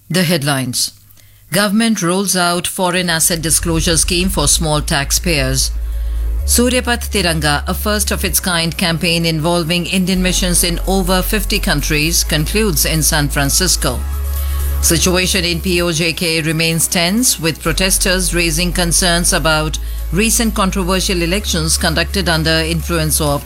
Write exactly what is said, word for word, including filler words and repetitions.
The headlines. Government rolls out foreign asset disclosure scheme for small taxpayers. Suryapath Tiranga, a first of its kind campaign involving Indian missions in over fifty countries, concludes in San Francisco. Situation in P O J K remains tense, with protesters raising concerns about recent controversial elections conducted under influence of